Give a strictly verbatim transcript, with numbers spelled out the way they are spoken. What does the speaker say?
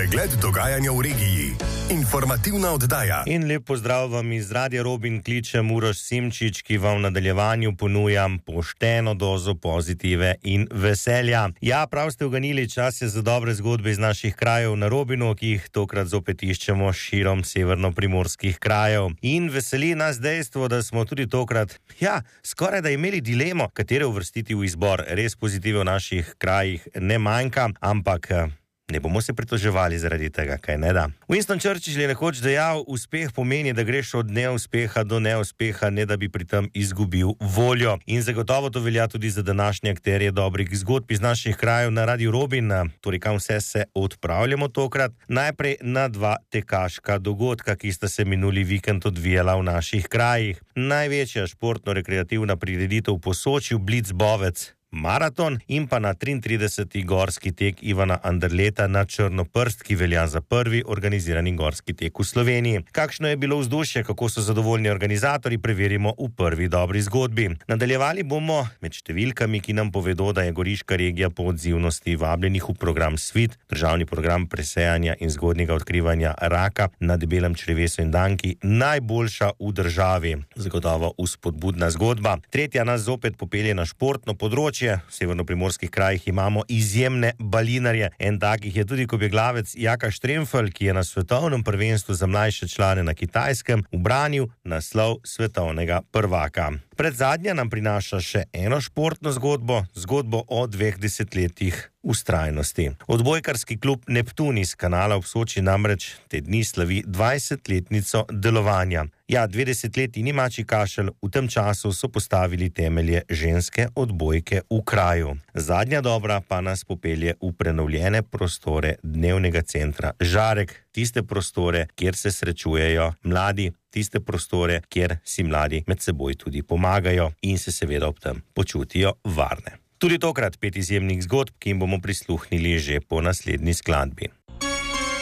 Pregled dogajanja v regiji. Informativna oddaja. In lep pozdrav vam iz Radia Robin, kličem Uroš Simčič, ki vam v nadaljevanju ponujam pošteno dozo pozitive in veselja. Ja, prav ste uganili, čas je za dobre zgodbe iz naših krajev na Robinu, ki jih tokrat zopet iščemo širom severno-primorskih krajev. In veseli nas dejstvo, da smo tudi tokrat, ja, skoraj da imeli dilemo, katere uvrstiti v izbor. Res pozitive v naših krajih ne manjka, ampak ne bomo se pritoževali zaradi tega, kaj ne da. Winston Churchill je nekoč dejal, uspeh pomeni, da greš od neuspeha do neuspeha, ne da bi pri tem izgubil voljo. In zagotovo to velja tudi za današnje akterje dobrih zgodb iz naših krajev na Radiu Robin. Torej, kam vse se odpravljamo tokrat? Najprej na dva tekaška dogodka, ki sta se minuli vikend odvijala v naših krajih. Največja športno-rekreativna prireditev v Posočju, Blitzbovec maraton, in pa na triintrideseti gorski tek Ivana Anderleta na Črnoprst, ki velja za prvi organizirani gorski tek v Sloveniji. Kakšno je bilo vzdušje, kako so zadovoljni organizatorji, preverimo v prvi dobri zgodbi. Nadaljevali bomo med številkami, ki nam povedo, da je goriška regija po odzivnosti vabljenih v program SVIT, državni program presejanja in zgodnjega odkrivanja raka na debelem črevesu in danki, najboljša v državi. Zagotovo vzpodbudna zgodba. Tretja nas zopet popelje na športno področje. V severno-primorskih krajih imamo izjemne balinarje. En takih je tudi kobjeglavec Jaka Štremfelj, ki je na svetovnem prvenstvu za mlajše člane na Kitajskem ubranil naslov svetovnega prvaka. Predzadnja nam prinaša še eno športno zgodbo, zgodbo o dveh desetletjih vztrajnosti. Odbojkarski klub Neptun iz Kanala ob Soči namreč te dni slavi dvajsetletnico delovanja. Ja, dve desetletji ni mačji kašelj, v tem času so postavili temelje ženske odbojke v kraju. Zadnja dobra pa nas popelje v prenovljene prostore dnevnega centra Žarek, tiste prostore, kjer se srečujejo mladi, tiste prostore, kjer si mladi med seboj tudi pomagajo in se seveda ob tem počutijo varne. Tudi tokrat pet izjemnih zgodb, ki jim bomo prisluhnili že po naslednji skladbi.